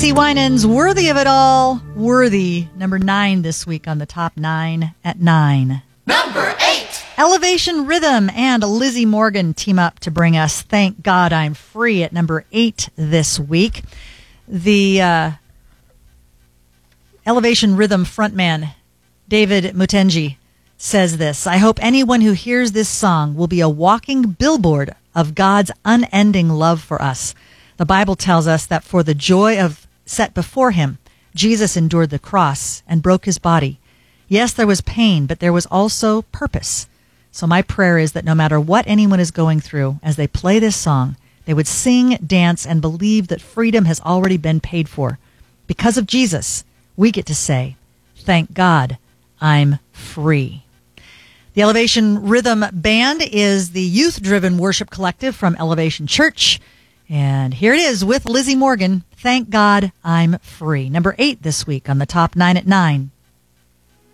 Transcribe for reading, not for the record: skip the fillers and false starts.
CeCe Winans, Worthy of It All. Worthy, number 9 this week on the top 9 at 9. Number 8. Elevation Rhythm and Lizzie Morgan team up to bring us Thank God I'm Free at number 8 this week. The Elevation Rhythm frontman, David Mutenji, says this: I hope anyone who hears this song will be a walking billboard of God's unending love for us. The Bible tells us that for the joy of set before him, Jesus endured the cross and broke his body. Yes, there was pain, but there was also purpose. So my prayer is that no matter what anyone is going through, as they play this song, they would sing, dance, and believe that freedom has already been paid for. Because of Jesus, we get to say, thank God, I'm free. The Elevation Rhythm Band is the youth-driven worship collective from Elevation Church. And here it is with Lizzie Morgan, Thank God I'm Free. Number 8 this week on the top 9 at 9.